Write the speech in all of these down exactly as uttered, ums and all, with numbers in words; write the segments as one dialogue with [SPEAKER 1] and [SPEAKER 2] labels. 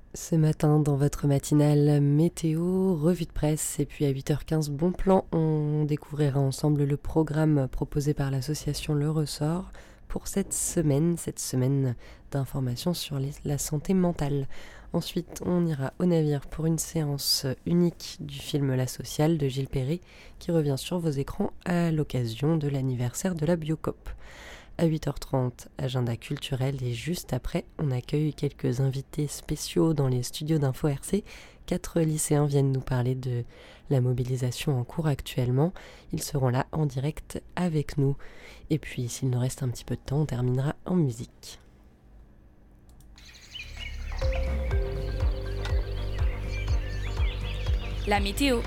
[SPEAKER 1] Ce matin, dans votre matinale météo, revue de presse, et puis à huit heures quinze, bon plan, on découvrira ensemble le programme proposé par l'association Le Ressort pour cette semaine, cette semaine d'informations sur les- la santé mentale. Ensuite, on ira au navire pour une séance unique du film La Sociale de Gilles Perret qui revient sur vos écrans à l'occasion de l'anniversaire de la Biocoop. À huit heures trente, agenda culturel, et juste après, on accueille quelques invités spéciaux dans les studios d'Info R C. Quatre lycéens viennent nous parler de la mobilisation en cours actuellement. Ils seront là en direct avec nous. Et puis, s'il nous reste un petit peu de temps, on terminera en musique.
[SPEAKER 2] La météo.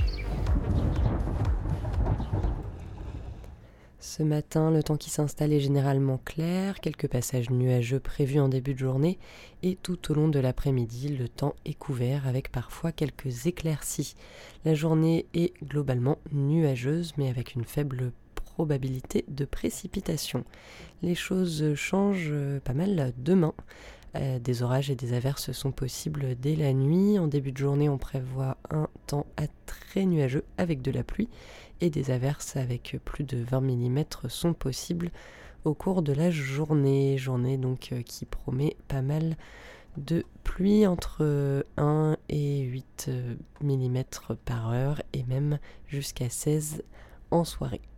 [SPEAKER 1] Ce matin, le temps qui s'installe est généralement clair, quelques passages nuageux prévus en début de journée, et tout au long de l'après-midi, le temps est couvert avec parfois quelques éclaircies. La journée est globalement nuageuse, mais avec une faible probabilité de précipitation. Les choses changent pas mal demain. Euh, des orages et des averses sont possibles dès la nuit. En début de journée, on prévoit un temps à très nuageux avec de la pluie, et des averses avec plus de vingt millimètres sont possibles au cours de la journée. Journée donc euh, qui promet pas mal de pluie, entre un et huit millimètres par heure, et même jusqu'à seize en soirée.